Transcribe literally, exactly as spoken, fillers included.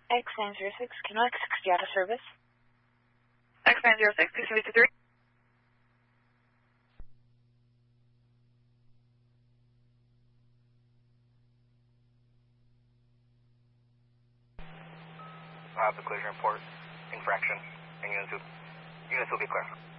X nine zero six, Canoa sixty out of service. X nine zero six, two seven two three. I have the collision report, infraction, and units will, units will be clear.